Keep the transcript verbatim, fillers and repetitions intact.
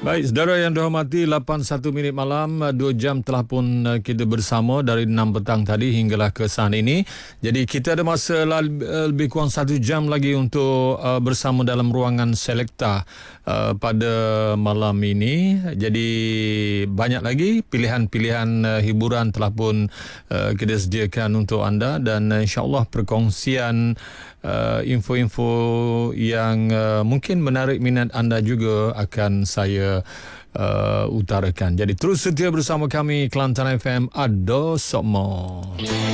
Baik, saudara yang dihormati, lapan satu minit malam, dua jam telah pun kita bersama dari enam petang tadi hinggalah ke saat ini. Jadi kita ada masa lebih kurang satu jam lagi untuk uh, bersama dalam ruangan Selekta uh, pada malam ini. Jadi banyak lagi pilihan-pilihan uh, hiburan telah pun uh, kita sediakan untuk anda, dan uh, insya-Allah perkongsian uh, info-info yang uh, mungkin menarik minat anda juga akan saya Uh, utarakan. Jadi terus setia bersama kami, Kelantan F M, Ado Sokmo.